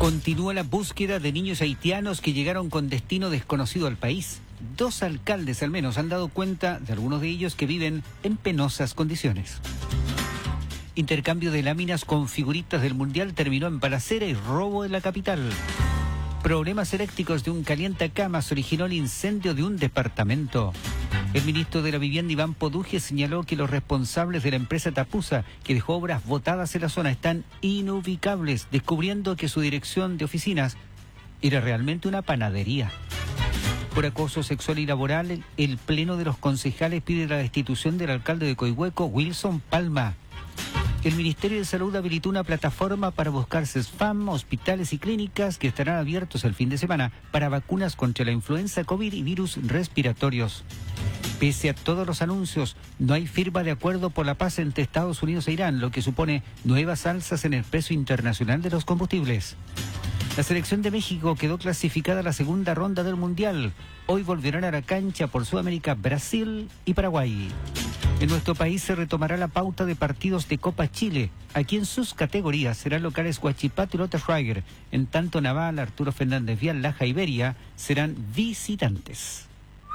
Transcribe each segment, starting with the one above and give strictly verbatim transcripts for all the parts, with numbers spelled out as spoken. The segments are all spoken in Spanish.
Continúa la búsqueda de niños haitianos que llegaron con destino desconocido al país. Dos alcaldes al menos han dado cuenta de algunos de ellos que viven en penosas condiciones. Intercambio de láminas con figuritas del Mundial terminó en balacera y robo en la capital. Problemas eléctricos de un calientacamas originó el incendio de un departamento. El ministro de la Vivienda, Iván Poduje, señaló que los responsables de la empresa Tapusa, que dejó obras botadas en la zona, están inubicables, descubriendo que su dirección de oficinas era realmente una panadería. Por acoso sexual y laboral, el Pleno de los Concejales pide la destitución del alcalde de Coihueco, Wilson Palma. El Ministerio de Salud habilitó una plataforma para buscar CESFAM, hospitales y clínicas que estarán abiertos el fin de semana para vacunas contra la influenza COVID y virus respiratorios. Pese a todos los anuncios, no hay firma de acuerdo por la paz entre Estados Unidos e Irán, lo que supone nuevas alzas en el precio internacional de los combustibles. La selección de México quedó clasificada a la segunda ronda del Mundial. Hoy volverán a la cancha por Sudamérica Brasil y Paraguay. En nuestro país se retomará la pauta de partidos de Copa Chile. Aquí en sus categorías serán locales Huachipato y Lota Schreiber. En tanto Naval, Arturo Fernández Vial, Laja y Beria serán visitantes.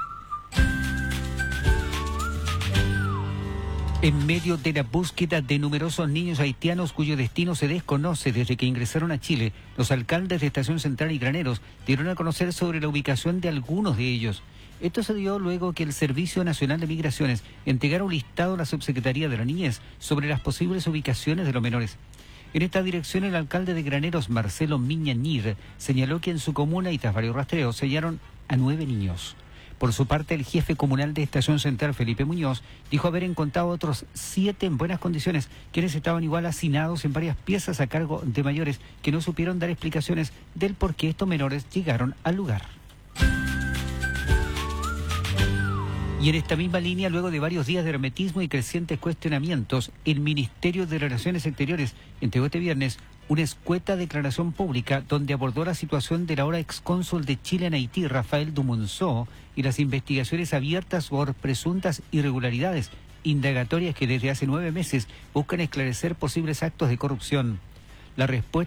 En medio de la búsqueda de numerosos niños haitianos cuyo destino se desconoce desde que ingresaron a Chile, los alcaldes de Estación Central y Graneros dieron a conocer sobre la ubicación de algunos de ellos. Esto se dio luego que el Servicio Nacional de Migraciones entregara un listado a la Subsecretaría de la Niñez sobre las posibles ubicaciones de los menores. En esta dirección, el alcalde de Graneros, Marcelo Miñañir, señaló que en su comuna y tras varios rastreos se hallaron a nueve niños. Por su parte, el jefe comunal de Estación Central, Felipe Muñoz, dijo haber encontrado otros siete en buenas condiciones, quienes estaban igual hacinados en varias piezas a cargo de mayores que no supieron dar explicaciones del por qué estos menores llegaron al lugar. Y en esta misma línea, luego de varios días de hermetismo y crecientes cuestionamientos, el Ministerio de Relaciones Exteriores entregó este viernes una escueta declaración pública donde abordó la situación del ahora excónsul de Chile en Haití, Rafael Dumonceau, y las investigaciones abiertas por presuntas irregularidades indagatorias que desde hace nueve meses buscan esclarecer posibles actos de corrupción. La respuesta